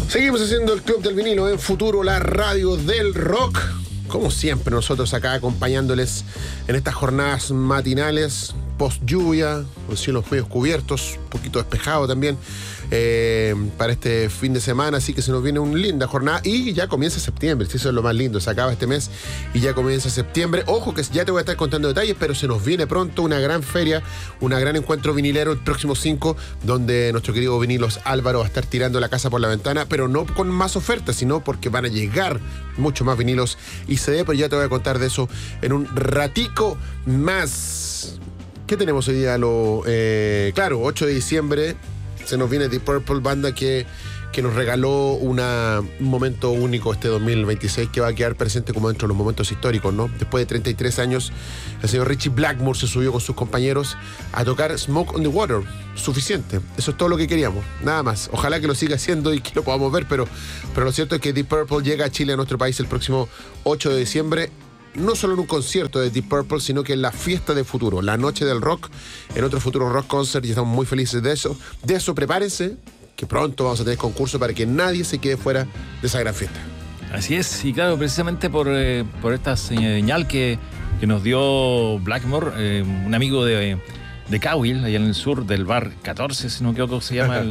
Seguimos haciendo el Club del Vinilo en Futuro, la radio del rock. Como siempre, nosotros acá acompañándoles en estas jornadas matinales, post lluvia, con cielos medios cubiertos, un poquito despejado también, para este fin de semana. Así que se nos viene una linda jornada y ya comienza septiembre. Eso es lo más lindo, se acaba este mes y ya comienza septiembre. Ojo que ya te voy a estar contando detalles, pero se nos viene pronto una gran feria, un gran encuentro vinilero el próximo 5, donde nuestro querido Vinilos Álvaro va a estar tirando la casa por la ventana, pero no con más ofertas, sino porque van a llegar mucho más vinilos y CD, pero ya te voy a contar de eso en un ratico más. ¿Qué tenemos hoy día? Claro, 8 de diciembre se nos viene Deep Purple, banda que nos regaló un momento único este 2026 que va a quedar presente como dentro de los momentos históricos, ¿no? Después de 33 años, el señor Ritchie Blackmore se subió con sus compañeros a tocar Smoke on the Water. Suficiente. Eso es todo lo que queríamos. Nada más. Ojalá que lo siga haciendo y que lo podamos ver, pero lo cierto es que Deep Purple llega a Chile, a nuestro país, el próximo 8 de diciembre. No solo en un concierto de Deep Purple, sino que en la fiesta de futuro, la noche del rock, en otro futuro rock concert, y estamos muy felices de eso. De eso prepárense, que pronto vamos a tener concurso para que nadie se quede fuera de esa gran fiesta. Así es, y claro, precisamente por esta señal que nos dio Blackmore, un amigo de Cahill, allá en el sur, del bar 14, si no me equivoco, se llama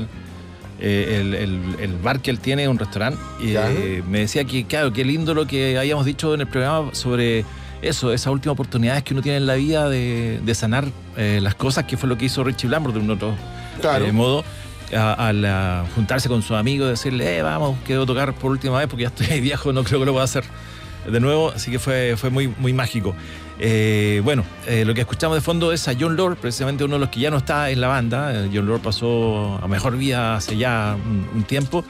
el bar que él tiene, un restaurante, y me decía que, claro, qué lindo lo que habíamos dicho en el programa sobre eso, esas últimas oportunidades que uno tiene en la vida de sanar las cosas, que fue lo que hizo Ritchie Blackmore de un otro modo, al juntarse con sus amigos, decirle, vamos, quiero tocar por última vez porque ya estoy viejo, no creo que lo pueda hacer de nuevo, así que fue muy, muy mágico. Lo que escuchamos de fondo es a Jon Lord, precisamente uno de los que ya no está en la banda. Jon Lord pasó a mejor vida hace ya un tiempo,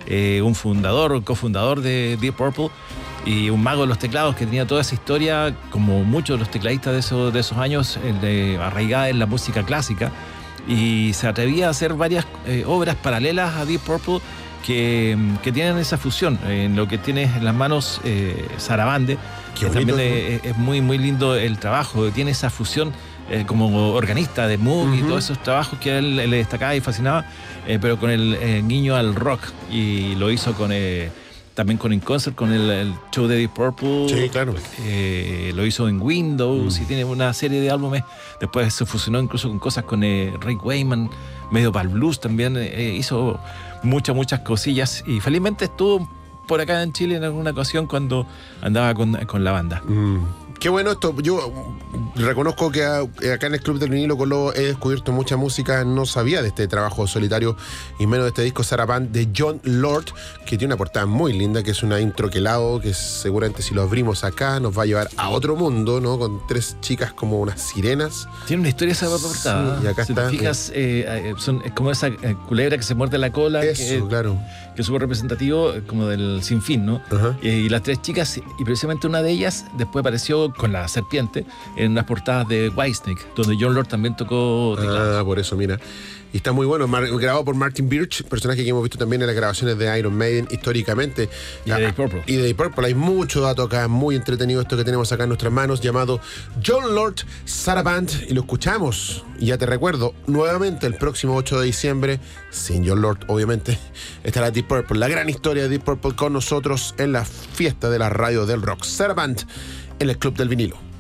un cofundador de Deep Purple y un mago de los teclados que tenía toda esa historia, como muchos de los tecladistas de esos años, arraigada en la música clásica, y se atrevía a hacer varias obras paralelas a Deep Purple que tienen esa fusión en lo que tiene en las manos Sarabande, que también es muy, muy lindo el trabajo, tiene esa fusión como organista de Moog y todos esos trabajos que a él le destacaba y fascinaba, pero con el guiño al rock, y lo hizo también con In Concert, con el show de Deep Purple. Sí, claro. Lo hizo en Windows y tiene una serie de álbumes. Después se fusionó incluso con cosas con Rick Wakeman, medio para el blues también. Hizo muchas cosillas y felizmente estuvo por acá en Chile en alguna ocasión cuando andaba con la banda. Qué bueno esto. Yo reconozco que acá en el Club del Vinilo con Lobo he descubierto mucha música. No sabía de este trabajo solitario y menos de este disco Sarabande de Jon Lord, que tiene una portada muy linda, que es una intro quelado, que seguramente si lo abrimos acá nos va a llevar a otro mundo, ¿no? Con tres chicas como unas sirenas. Tiene una historia esa portada. Sí, y acá si está. te fijas, es como esa culebra que se muerde la cola. Eso, claro. Que es súper representativo como del sinfín, ¿no? Y las tres chicas, y precisamente una de ellas después apareció con la serpiente en unas portadas de Whitesnake, donde Jon Lord también tocó teclados. Por eso, mira. Y está muy bueno, grabado por Martin Birch, personaje que hemos visto también en las grabaciones de Iron Maiden históricamente. Y de Deep Purple. Y de Deep Purple. Hay mucho dato acá, muy entretenido esto que tenemos acá en nuestras manos, llamado Jon Lord Sarabande, y lo escuchamos. Y ya te recuerdo, nuevamente el próximo 8 de diciembre, sin Jon Lord, obviamente, estará Deep Purple, la gran historia de Deep Purple con nosotros en la fiesta de la radio del rock. Sarabande en el Club del Vinilo.